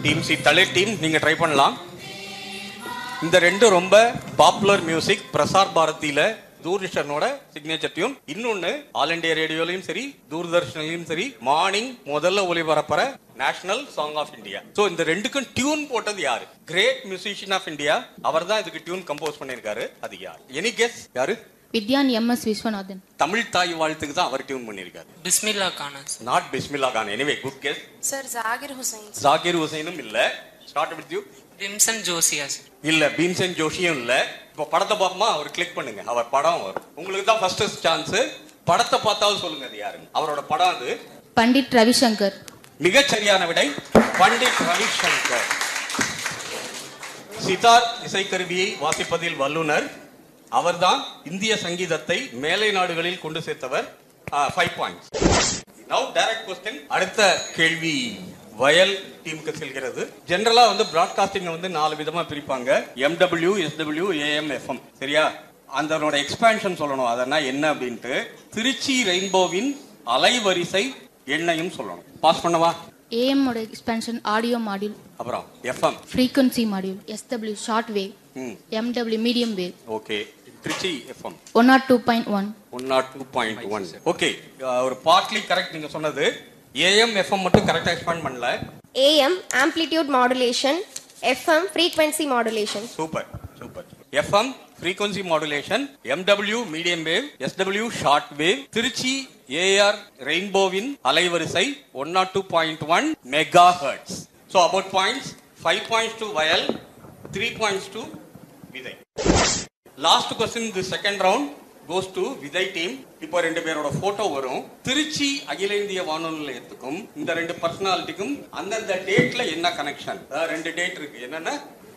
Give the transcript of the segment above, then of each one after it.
Team C Dalit team நீங்க try பண்ணலாம். இந்த ரெண்டும் ரொம்ப popular music. Prasar பாரதியில தூர்தர்ஷனோட signature tune. இன்னொன்னு ஆல் இண்டியா ரேடியோலயும் சரி தூர்தர்ஷன்லயும் சரி மார்னிங் முதல்ல ஒளிபரப்புற national song of India. So இந்த ரெண்டுக்கும் டியூன் போட்டது யாரு? Great musician of India. அவர் தான் இதுக்கு டியூன் கம்போஸ் பண்ணிருக்காரு. அது யார்? Any guess? யாரு? வித்யான் எம்.எஸ். விஸ்வநாதன். தமிழ் தாய் வாழ்த்துக்கு தான் அவர் டியூன் பண்ணிருக்காரு. பிஸ்மில்லா Khan. Not Bismillah Khan. Anyway good guess. Sir Zakir Hussain. Zakir ஹுசைனும் இல்ல. Start with you. பிம்சன் Josiah sir. இல்ல பீம்சன் ஜோஷியும் இல்ல. இப்போ படத்தை பார்ப்போமா? அவர் கிளிக் பண்ணுங்க. அவர் படம் வரும். உங்களுக்கு தான் ஃபர்ஸ்ட் சான்ஸ். படத்தை பார்த்தாலும் சொல்லுங்க அது யாருன்னு. அவரோட படம் அது. பண்டிட் ரவிசங்கர். மிகச்சரியான விடை பண்டிட் ரவிசங்கர். சிதார் இசைக்கருவியை வாசிப்பதில் வல்லுனர். அவர்தான் இந்திய சங்கீதத்தை மேலை நாடுகளில் கொண்டு சேர்த்தவர். 5 பாயிண்ட்ஸ். நவ டைரக்ட் क्वेश्चन. அடுத்த கேள்வி வயல் டீமுக்கு செல்கிறது. ஜெனரலா பிராட்காஸ்டிங் 4 விதமா பிரிப்பாங்க. MW, SW, AM, FM. சரியா? அதனோட எக்ஸ்பான்ஷன் சொல்லணும். அதனா என்ன அப்படின்ட்டு திருச்சி ரெயின்போவின் அலைவரிசை எண்ணையும் சொல்லணும். பாஸ் பண்ணவா? AM ஓட எக்ஸ்பான்ஷன் ஆடியோ மாடியூல். அப்புறம் FM frequency module. SW short wave. MW medium wave. Okay. Trichy FM 102.1. 102.1. Okay. ஒரு பார்ட்லி கரெக்ட் நீங்க சொன்னது. AM FM மட்டும் கரெக்ட்டா எக்ஸ்பாண்ட் பண்ணல. AM amplitude modulation, FM frequency modulation. Super super. FM frequency modulation, MW medium wave, SW short wave. Trichy AR ரெயின்போவின் அலைவரிசை 102.1 megahertz. So about points, 5 points to வயல், 3 points to விதை. Last question in the second round goes to விதை team. இப்போ ரெண்டு பேரோட photo வரும். திருச்சி அகில இந்திய வானொலி நிலையத்துக்கும் இந்த ரெண்டு பர்சனாலிட்டிக்கும் அந்தந்த டேட்ல என்ன கனெக்ஷன்? ரெண்டு டேட் இருக்கு. என்னன்னா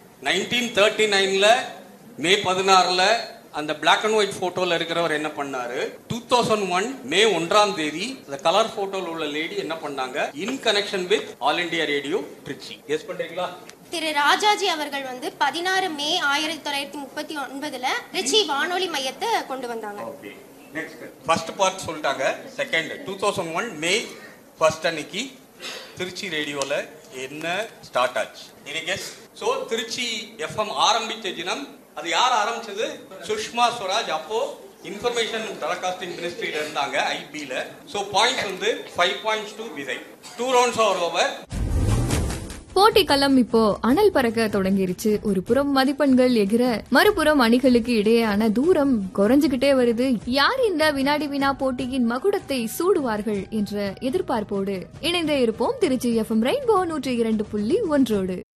1939ல மே 16ல அந்த பிளாக் அண்ட் ஒயிட் போட்டோல இருக்கிறவர் என்ன பண்ணாரு? 2001 மே 1ஆம் தேதி அந்த கலர் போட்டோல உள்ள லேடி என்ன பண்ணாங்க? In connection with all India radio Trichy. Guess பண்றீங்களா? திரு ராஜாஜி அவர்கள் 16 மே 1939ல திருச்சி வானொலி மையத்தை கொண்டு வந்தாங்க. ஓகே. நெக்ஸ்ட் ஃபர்ஸ்ட் பார்ட் சொல்லிட்டாங்க. செகண்ட் 2001 மே 1 அன்னைக்கு திருச்சி ரேடியோல என்ன ஸ்டார்ட் ஆச்சு? Any guess? So Trichy FM ஆரம்பிச்ச தினம் அது யார் ஆரம்பிச்சது? சுஷ்மா ஸ்வராஜ். அப்போ இன்ஃபர்மேஷன் பிராட்காஸ்டிங் மினிஸ்ட்ரியில இருந்தாங்க, IB ல. சோ பாயிண்ட்ஸ் 5 பாயிண்ட்ஸ் டு விதை. 2 ரவுண்ட்ஸ் ஆர் ஓவர். போட்டி களம் இப்போ அனல் பறக்க தொடங்கிருச்சு. ஒரு புறம் மதிப்பெண்கள் எகிற, மறுபுறம் அணிகளுக்கு இடையேயான தூரம் குறைஞ்சுகிட்டே வருது. யார் இந்த வினாடி வினா போட்டியின் மகுடத்தை சூடுவார்கள் என்ற எதிர்பார்ப்போடு இணைந்தே இருப்போம் திருச்சி FM ரெயின்போ 102.1.